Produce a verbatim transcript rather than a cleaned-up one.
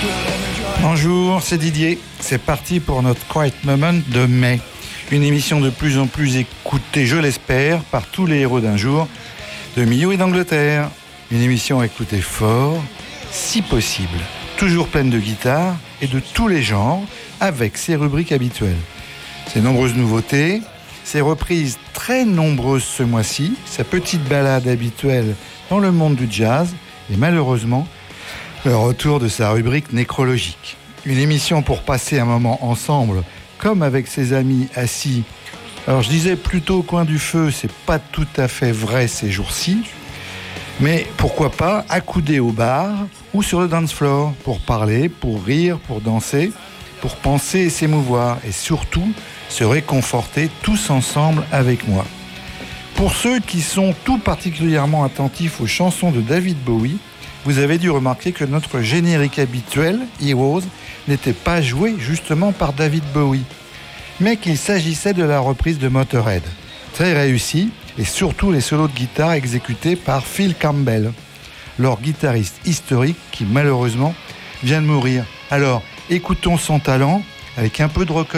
Bonjour, c'est Didier. C'est parti pour notre Quiet Moment de mai. Une émission de plus en plus écoutée, je l'espère, par tous les héros d'un jour de Millau et d'Angleterre. Une émission à écouter fort, si possible. Toujours pleine de guitares et de tous les genres, avec ses rubriques habituelles. Ses nombreuses nouveautés, ses reprises très nombreuses ce mois-ci, sa petite balade habituelle dans le monde du jazz et malheureusement, le retour de sa rubrique nécrologique. Une émission pour passer un moment ensemble, comme avec ses amis assis. Alors je disais plutôt au coin du feu, c'est pas tout à fait vrai ces jours-ci, mais pourquoi pas accoudés au bar ou sur le dance floor pour parler, pour rire, pour danser, pour penser et s'émouvoir et surtout se réconforter tous ensemble avec moi. Pour ceux qui sont tout particulièrement attentifs aux chansons de David Bowie, vous avez dû remarquer que notre générique habituel, Heroes, n'était pas joué justement par David Bowie, mais qu'il s'agissait de la reprise de Motorhead. Très réussie, et surtout les solos de guitare exécutés par Phil Campbell, leur guitariste historique qui malheureusement vient de mourir. Alors, écoutons son talent avec un peu de recueillement.